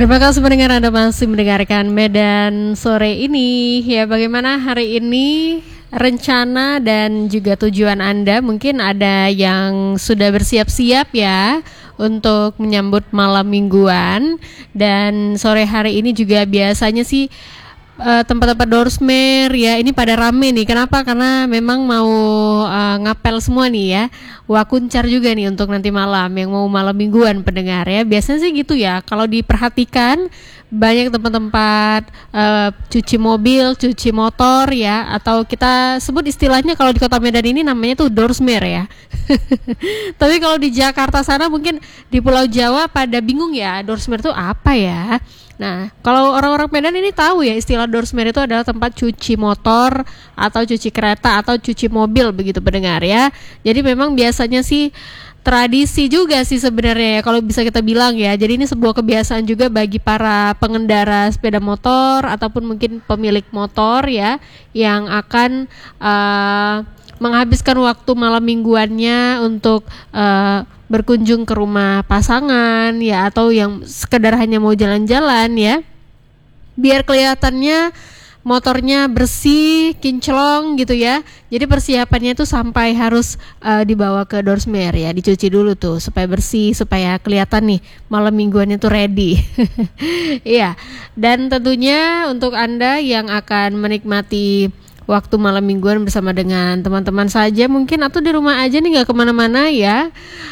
Terima kasih pendengar, Anda masih mendengarkan Medan sore ini. Ya, bagaimana hari ini rencana dan juga tujuan Anda? Mungkin ada yang sudah bersiap-siap ya untuk menyambut malam mingguan. Dan sore hari ini juga biasanya sih tempat-tempat doorstmer ya ini pada rame nih. Kenapa? Karena memang mau ngapel semua nih ya. Wah, kuncar juga nih untuk nanti malam yang mau malam mingguan pendengar ya. Biasanya sih gitu ya. Kalau diperhatikan banyak tempat-tempat cuci mobil, cuci motor ya, atau kita sebut istilahnya kalau di Kota Medan ini namanya tuh doorstmer ya. Tapi kalau di Jakarta sana mungkin di Pulau Jawa pada bingung ya, doorstmer itu apa ya? Nah, kalau orang-orang Medan ini tahu ya istilah doorstmer itu adalah tempat cuci motor atau cuci kereta atau cuci mobil begitu pendengar ya. Jadi memang biasanya sih tradisi juga sih sebenarnya ya kalau bisa kita bilang ya. Jadi ini sebuah kebiasaan juga bagi para pengendara sepeda motor ataupun mungkin pemilik motor ya yang akan menghabiskan waktu malam mingguannya untuk berkunjung ke rumah pasangan ya atau yang sekedar hanya mau jalan-jalan ya. Biar kelihatannya motornya bersih, kinclong gitu ya. Jadi persiapannya tuh sampai harus dibawa ke doorstmer ya, dicuci dulu tuh supaya bersih, supaya kelihatan nih malam mingguannya tuh ready. Iya. Dan tentunya untuk Anda yang akan menikmati waktu malam mingguan bersama dengan teman-teman saja mungkin atau di rumah aja nih nggak kemana-mana ya,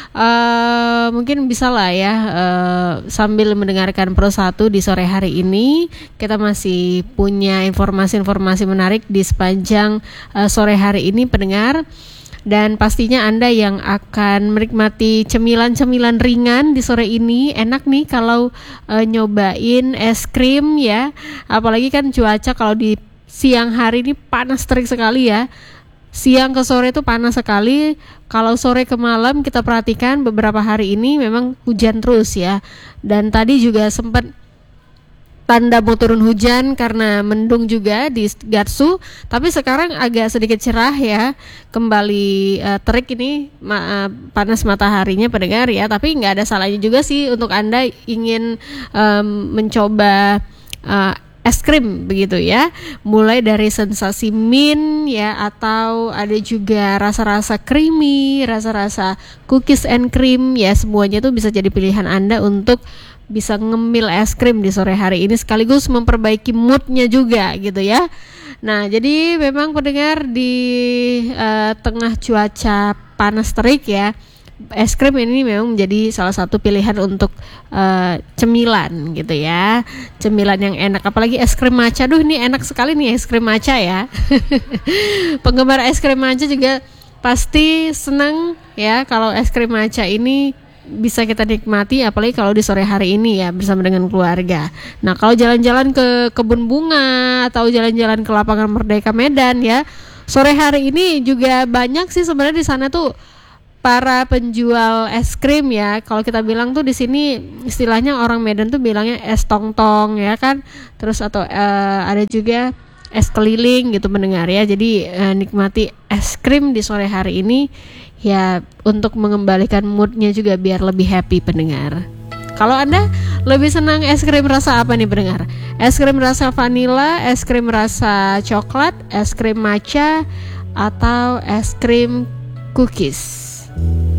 mungkin bisa lah ya sambil mendengarkan Pro 1 di sore hari ini. Kita masih punya informasi-informasi menarik di sepanjang sore hari ini pendengar. Dan pastinya Anda yang akan menikmati cemilan-cemilan ringan di sore ini, enak nih kalau nyobain es krim ya. Apalagi kan cuaca kalau di siang hari ini panas terik sekali ya. Siang ke sore itu panas sekali. Kalau sore ke malam kita perhatikan beberapa hari ini memang hujan terus ya. Dan tadi juga sempat tanda mau turun hujan karena mendung juga di Garsu. Tapi sekarang agak sedikit cerah ya. Kembali terik ini panas mataharinya pendengar ya. Tapi nggak ada salahnya juga sih untuk Anda ingin mencoba es krim begitu ya, mulai dari sensasi mint ya, atau ada juga rasa-rasa creamy, rasa-rasa cookies and cream ya, semuanya itu bisa jadi pilihan Anda untuk bisa ngemil es krim di sore hari ini sekaligus memperbaiki moodnya juga gitu ya. Nah, jadi memang pendengar di tengah cuaca panas terik ya, es krim ini memang menjadi salah satu pilihan untuk cemilan gitu ya. Cemilan yang enak, apalagi es krim matcha. Duh, ini enak sekali nih es krim matcha ya. Penggemar es krim matcha juga pasti senang ya kalau es krim matcha ini bisa kita nikmati, apalagi kalau di sore hari ini ya bersama dengan keluarga. Nah, kalau jalan-jalan ke kebun bunga atau jalan-jalan ke lapangan Merdeka Medan ya, sore hari ini juga banyak sih sebenarnya di sana tuh para penjual es krim ya. Kalau kita bilang tuh di sini istilahnya orang Medan tuh bilangnya es tong-tong ya kan. Terus atau ada juga es keliling gitu mendengar ya. Jadi nikmati es krim di sore hari ini ya untuk mengembalikan moodnya juga biar lebih happy pendengar. Kalau Anda lebih senang es krim rasa apa nih pendengar? Es krim rasa vanila, es krim rasa coklat, es krim matcha, atau es krim cookies?